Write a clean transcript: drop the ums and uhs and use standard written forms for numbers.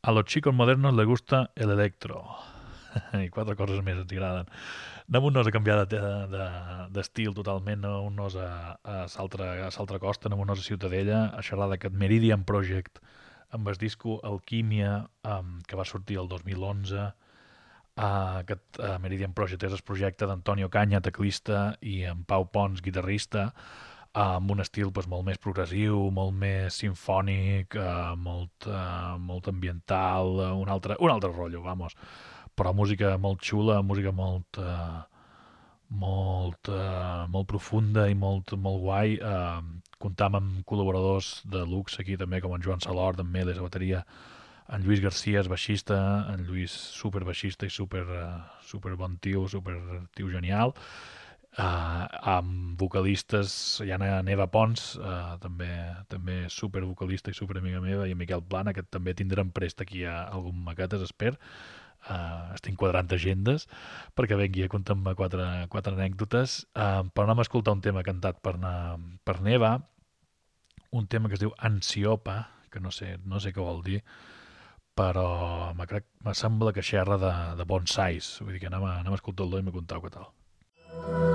A los chicos modernos les gusta el electro. I quatre coses més ens agraden. Anem-nos a canviar d'estil totalment, anem-nos a l'altra costa, anem-nos a Ciutadella, a xerrar d'aquest Meridian Project amb el disco Alquímia, que va sortir el 2011. Aquest Meridian Project és el projecte d'Antonio Canya, teclista, i en Pau Pons, guitarrista, amb un estil pues, molt més progressiu, molt més sinfònic, molt ambiental, un altre rotllo, vamos. Però música molt xula, música molt profunda i molt guai. Comptam amb col·laboradors de luxe aquí també, com en Joan Salord, en Meles a bateria, en Lluís Garcia és baixista, en Lluís super baixista i super bon tio, super tio genial. Amb vocalistes hi ha Neva Pons, també super vocalista i super amiga meva, i en Miquel Plana, que també tindrem prest aquí a algun maquetes, espero. Estic quadrant agendes perquè vengui a contar-me quatre anècdotes, però anem a escoltar un tema cantat per Neva, un tema que es diu Ansiopa, que no sé què vol dir, però me sembla que xerra de bonsais, vull dir que anem a escoltar-lo i me contau què tal.